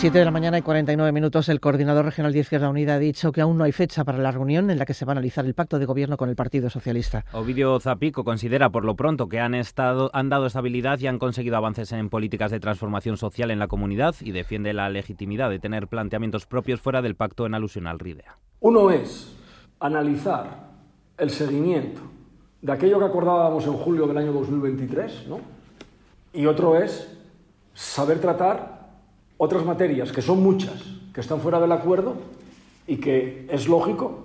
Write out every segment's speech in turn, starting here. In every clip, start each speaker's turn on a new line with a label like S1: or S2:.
S1: 7 de la mañana y 49 minutos. El coordinador regional de Izquierda Unida ha dicho que aún no hay fecha para la reunión en la que se va a analizar el pacto de gobierno con el Partido Socialista.
S2: Ovidio Zapico considera por lo pronto que han dado estabilidad y han conseguido avances en políticas de transformación social en la comunidad y defiende la legitimidad de tener planteamientos propios fuera del pacto en alusión al RIDEA.
S3: Uno es analizar el seguimiento de aquello que acordábamos en julio del año 2023, ¿no? Y otro es saber tratar otras materias, que son muchas, que están fuera del acuerdo y que es lógico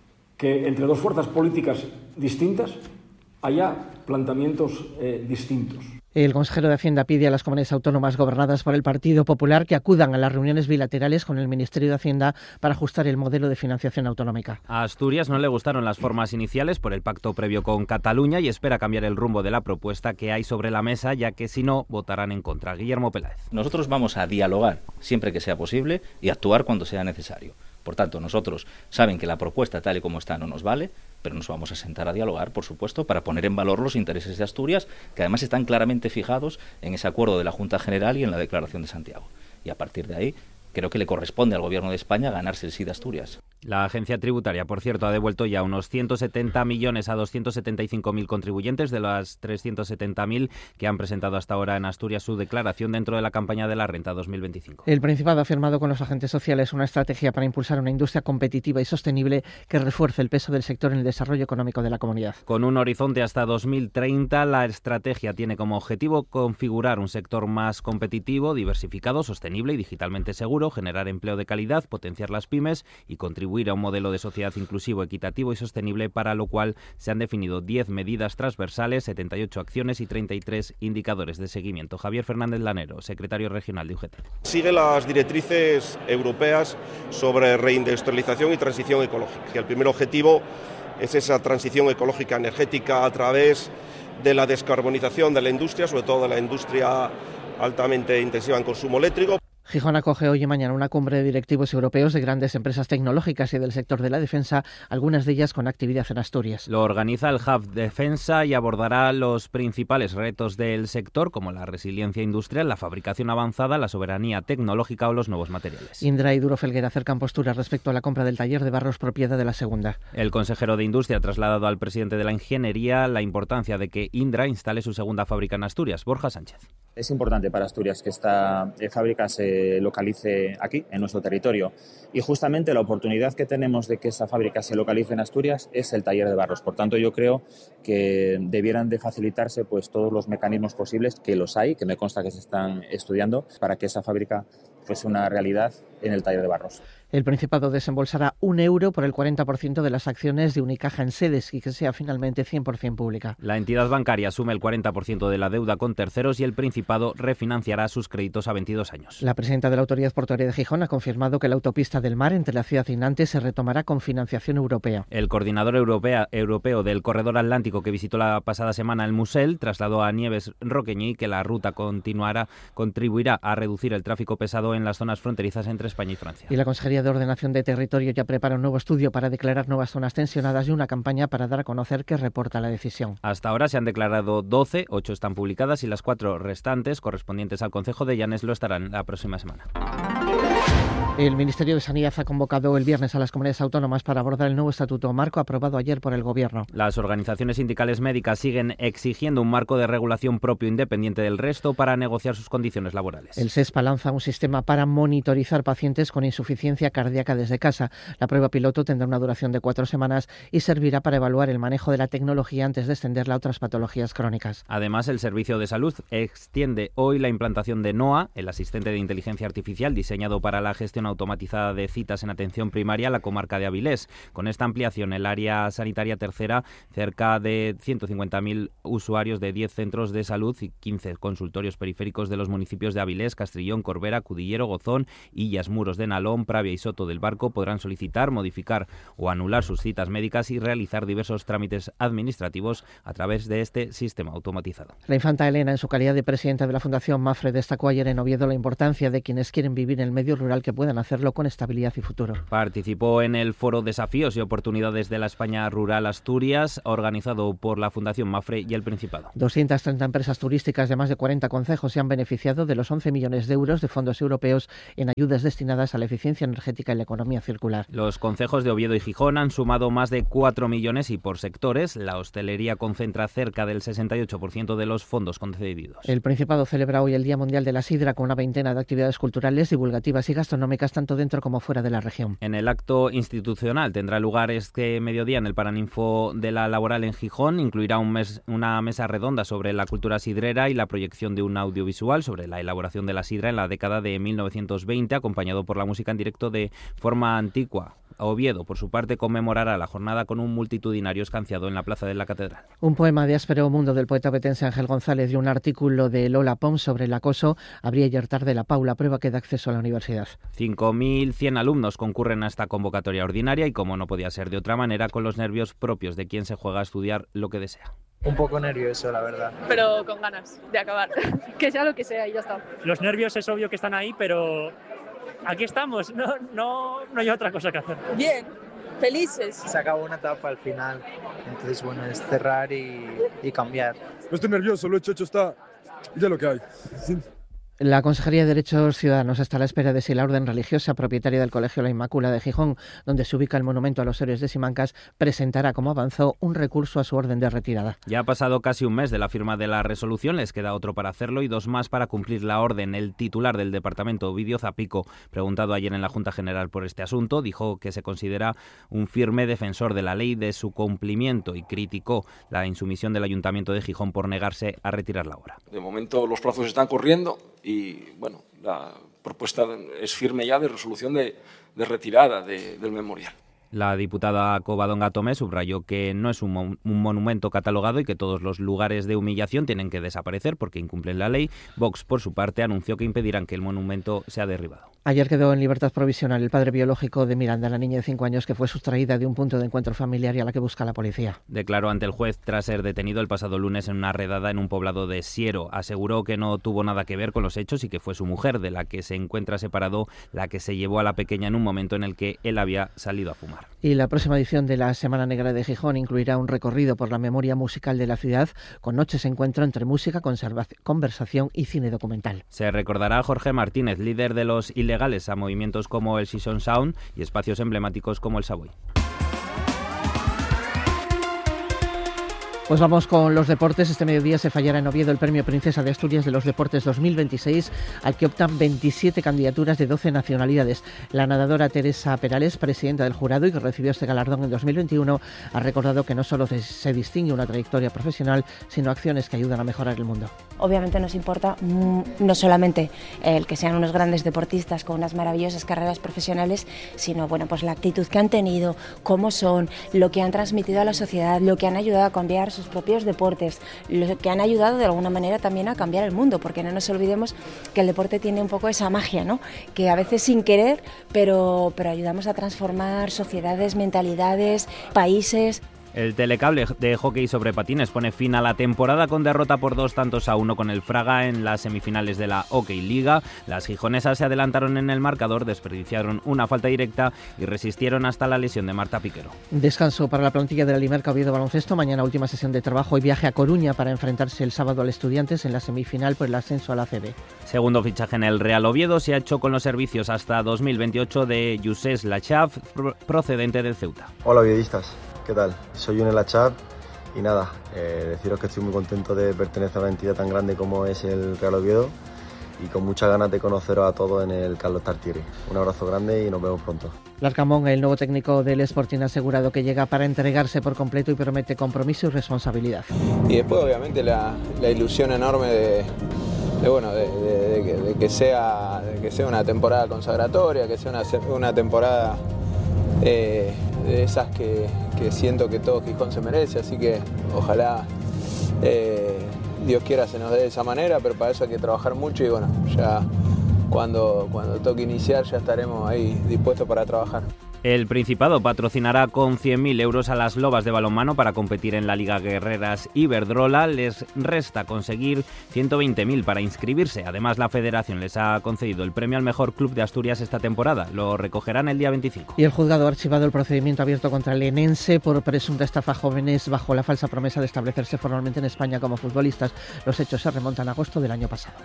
S3: que entre dos fuerzas políticas distintas haya planteamientos distintos.
S1: El consejero de Hacienda pide a las comunidades autónomas gobernadas por el Partido Popular que acudan a las reuniones bilaterales con el Ministerio de Hacienda para ajustar el modelo de financiación autonómica.
S2: A Asturias no le gustaron las formas iniciales por el pacto previo con Cataluña y espera cambiar el rumbo de la propuesta que hay sobre la mesa, ya que si no, votarán en contra. Guillermo Peláez.
S4: Nosotros vamos a dialogar siempre que sea posible y actuar cuando sea necesario. Por tanto, nosotros saben que la propuesta tal y como está no nos vale, pero nos vamos a sentar a dialogar, por supuesto, para poner en valor los intereses de Asturias, que además están claramente fijados en ese acuerdo de la Junta General y en la Declaración de Santiago. Y a partir de ahí, creo que le corresponde al Gobierno de España ganarse el sí de Asturias.
S2: La agencia tributaria, por cierto, ha devuelto ya unos 170 millones a 275.000 contribuyentes de las 370.000 que han presentado hasta ahora en Asturias su declaración dentro de la campaña de la renta 2025.
S1: El Principado ha firmado con los agentes sociales una estrategia para impulsar una industria competitiva y sostenible que refuerce el peso del sector en el desarrollo económico de la comunidad.
S2: Con un horizonte hasta 2030, la estrategia tiene como objetivo configurar un sector más competitivo, diversificado, sostenible y digitalmente seguro, generar empleo de calidad, potenciar las pymes y contribuir a un modelo de sociedad inclusivo, equitativo y sostenible, para lo cual se han definido 10 medidas transversales, 78 acciones y 33 indicadores de seguimiento. Javier Fernández Lanero, secretario regional de UGT.
S5: Sigue las directrices europeas sobre reindustrialización y transición ecológica. El primer objetivo es esa transición ecológica energética a través de la descarbonización de la industria, sobre todo de la industria altamente intensiva en consumo eléctrico.
S1: Gijón acoge hoy y mañana una cumbre de directivos europeos de grandes empresas tecnológicas y del sector de la defensa, algunas de ellas con actividad en Asturias.
S2: Lo organiza el Hub Defensa y abordará los principales retos del sector, como la resiliencia industrial, la fabricación avanzada, la soberanía tecnológica o los nuevos materiales.
S1: Indra y Duro Felguera acercan posturas respecto a la compra del taller de Barros, propiedad de La Segunda.
S2: El consejero de Industria ha trasladado al presidente de la Ingeniería la importancia de que Indra instale su segunda fábrica en Asturias. Borja Sánchez.
S6: Es importante para Asturias que esta fábrica se localice aquí, en nuestro territorio. Y justamente la oportunidad que tenemos de que esa fábrica se localice en Asturias es el taller de Barros. Por tanto, yo creo que debieran de facilitarse pues todos los mecanismos posibles, que los hay, que me consta que se están estudiando, para que esa fábrica fuese una realidad en el taller de Barros.
S1: El Principado desembolsará €1 por el 40% de las acciones de Unicaja en Sedes y que sea finalmente 100% pública.
S2: La entidad bancaria asume el 40% de la deuda con terceros y el Principado refinanciará sus créditos a 22 años.
S1: La presidenta de la Autoridad Portuaria de Gijón ha confirmado que la autopista del mar entre la ciudad y Nantes se retomará con financiación europea.
S2: El coordinador europeo del Corredor Atlántico, que visitó la pasada semana el Musel, trasladó a Nieves Roqueñí que la ruta contribuirá a reducir el tráfico pesado en las zonas fronterizas entre España y Francia.
S1: Y la Consejería de Ordenación de Territorio ya prepara un nuevo estudio para declarar nuevas zonas tensionadas y una campaña para dar a conocer qué reporta la decisión.
S2: Hasta ahora se han declarado 12, 8 están publicadas y las 4 restantes, correspondientes al Concejo de Llanes, lo estarán la próxima semana.
S1: El Ministerio de Sanidad ha convocado el viernes a las comunidades autónomas para abordar el nuevo estatuto marco aprobado ayer por el Gobierno.
S2: Las organizaciones sindicales médicas siguen exigiendo un marco de regulación propio independiente del resto para negociar sus condiciones laborales.
S1: El SESPA lanza un sistema para monitorizar pacientes con insuficiencia cardíaca desde casa. La prueba piloto tendrá una duración de 4 semanas y servirá para evaluar el manejo de la tecnología antes de extenderla a otras patologías crónicas.
S2: Además, el Servicio de Salud extiende hoy la implantación de NOA, el asistente de inteligencia artificial diseñado para la gestión automatizada de citas en atención primaria a la comarca de Avilés. Con esta ampliación, el área sanitaria tercera, cerca de 150.000 usuarios de 10 centros de salud y 15 consultorios periféricos de los municipios de Avilés, Castrillón, Corbera, Cudillero, Gozón, Illas, Muros de Nalón, Pravia y Soto del Barco podrán solicitar, modificar o anular sus citas médicas y realizar diversos trámites administrativos a través de este sistema automatizado.
S1: La infanta Elena, en su calidad de presidenta de la Fundación Mafre, destacó ayer en Oviedo la importancia de quienes quieren vivir en el medio rural que puedan puedan hacerlo con estabilidad y futuro.
S2: Participó en el Foro Desafíos y Oportunidades de la España Rural Asturias, organizado por la Fundación Mafre y el Principado.
S1: 230 empresas turísticas de más de 40 concejos se han beneficiado de los 11 millones de euros de fondos europeos en ayudas destinadas a la eficiencia energética y la economía circular.
S2: Los concejos de Oviedo y Gijón han sumado más de 4 millones y por sectores, la hostelería concentra cerca del 68% de los fondos concedidos.
S1: El Principado celebra hoy el Día Mundial de la Sidra con una veintena de actividades culturales, divulgativas y gastronómicas tanto dentro como fuera de la región.
S2: En el acto institucional tendrá lugar este mediodía en el Paraninfo de la Laboral en Gijón. Incluirá una mesa redonda sobre la cultura sidrera y la proyección de un audiovisual sobre la elaboración de la sidra en la década de 1920, acompañado por la música en directo de Forma Antigua. Oviedo, por su parte, conmemorará la jornada con un multitudinario escanciado en la plaza de la Catedral.
S1: Un poema de áspero mundo del poeta betense Ángel González y un artículo de Lola Pons sobre el acoso abría ayer tarde la Paula, prueba que da acceso a la universidad.
S2: 5.100 alumnos concurren a esta convocatoria ordinaria y, como no podía ser de otra manera, con los nervios propios de quien se juega a estudiar lo que desea.
S7: Un poco nervioso, la verdad.
S8: Pero con ganas de acabar, que sea lo que sea y ya está.
S9: Los nervios es obvio que están ahí, pero aquí estamos, no hay otra cosa que hacer.
S8: Bien, felices.
S7: Se acabó una etapa al final, entonces bueno, es cerrar y cambiar.
S10: No estoy nervioso, lo hecho está, y ya lo que hay. Sí.
S1: La Consejería de Derechos Ciudadanos está a la espera de si la orden religiosa propietaria del Colegio La Inmaculada de Gijón, donde se ubica el monumento a los héroes de Simancas, presentará, como avanzó, un recurso a su orden de retirada.
S2: Ya ha pasado casi un mes de la firma de la resolución, les queda otro para hacerlo y 2 más para cumplir la orden. El titular del departamento, Ovidio Zapico, preguntado ayer en la Junta General por este asunto, dijo que se considera un firme defensor de la ley, de su cumplimiento, y criticó la insumisión del Ayuntamiento de Gijón por negarse a retirar la obra.
S3: De momento los plazos están corriendo y bueno, la propuesta es firme ya de resolución de retirada del memorial.
S2: La diputada Covadonga Tomé subrayó que no es un monumento catalogado y que todos los lugares de humillación tienen que desaparecer porque incumplen la ley. Vox, por su parte, anunció que impedirán que el monumento sea derribado.
S1: Ayer quedó en libertad provisional el padre biológico de Miranda, la niña de 5 años que fue sustraída de un punto de encuentro familiar y a la que busca la policía.
S2: Declaró ante el juez tras ser detenido el pasado lunes en una redada en un poblado de Siero. Aseguró que no tuvo nada que ver con los hechos y que fue su mujer, de la que se encuentra separado, la que se llevó a la pequeña en un momento en el que él había salido a fumar.
S1: Y la próxima edición de la Semana Negra de Gijón incluirá un recorrido por la memoria musical de la ciudad, con noches de encuentro entre música, conversación y cine documental.
S2: Se recordará a Jorge Martínez, líder de los ilegales, a movimientos como el Season Sound y espacios emblemáticos como el Savoy.
S1: Pues vamos con los deportes. Este mediodía se fallará en Oviedo el Premio Princesa de Asturias de los Deportes 2026, al que optan 27 candidaturas de 12 nacionalidades. La nadadora Teresa Perales, presidenta del jurado y que recibió este galardón en 2021, ha recordado que no solo se distingue una trayectoria profesional, sino acciones que ayudan a mejorar el mundo.
S11: Obviamente nos importa no solamente el que sean unos grandes deportistas con unas maravillosas carreras profesionales, sino bueno, pues la actitud que han tenido, cómo son, lo que han transmitido a la sociedad, lo que han ayudado a cambiar sus propios deportes, lo que han ayudado de alguna manera también a cambiar el mundo, porque no nos olvidemos que el deporte tiene un poco esa magia, ¿no? Que a veces sin querer, pero ayudamos a transformar sociedades, mentalidades, países.
S2: El telecable de hockey sobre patines pone fin a la temporada con derrota por 2-1 con el Fraga en las semifinales de la Hockey Liga. Las gijonesas se adelantaron en el marcador, desperdiciaron una falta directa y resistieron hasta la lesión de Marta Piquero.
S1: Descanso para la plantilla de la Limerca Oviedo Baloncesto. Mañana última sesión de trabajo y viaje a Coruña para enfrentarse el sábado al Estudiantes en la semifinal por el ascenso a la ACB.
S2: Segundo fichaje en el Real Oviedo, se ha hecho con los servicios hasta 2028 de Youssef Lachaf, procedente del Ceuta.
S12: Hola oviedistas. ¿Qué tal? Soy Youssef Lachaf y nada, deciros que estoy muy contento de pertenecer a una entidad tan grande como es el Real Oviedo y con muchas ganas de conoceros a todos en el Carlos Tartiere. Un abrazo grande y nos vemos pronto.
S1: Larcamón, el nuevo técnico del Sporting, ha asegurado que llega para entregarse por completo y promete compromiso y responsabilidad.
S13: Y después obviamente la ilusión enorme de que sea una temporada consagratoria, que sea una temporada de esas que siento que todo Gijón se merece, así que ojalá Dios quiera se nos dé de esa manera, pero para eso hay que trabajar mucho y bueno, ya cuando toque iniciar ya estaremos ahí dispuestos para trabajar.
S2: El Principado patrocinará con 100.000 euros a las Lobas de balonmano para competir en la Liga Guerreras Iberdrola. Les resta conseguir 120.000 para inscribirse. Además, la Federación les ha concedido el premio al mejor club de Asturias esta temporada. Lo recogerán el día 25.
S1: Y el juzgado ha archivado el procedimiento abierto contra el Enense por presunta estafa a jóvenes bajo la falsa promesa de establecerse formalmente en España como futbolistas. Los hechos se remontan a agosto del año pasado.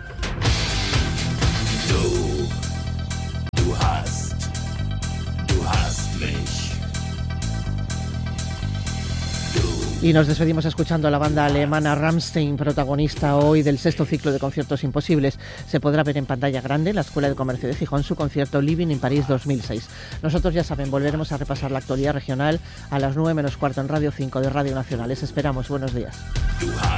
S14: Du hast mich.
S1: Y nos despedimos escuchando a la banda alemana Rammstein, protagonista hoy del 6º ciclo de conciertos imposibles. Se podrá ver en pantalla grande en la Escuela de Comercio de Gijón su concierto Living in Paris 2006. Nosotros, ya saben, volveremos a repasar la actualidad regional a las 9 menos cuarto en Radio 5 de Radio Nacional. Les esperamos. Buenos días.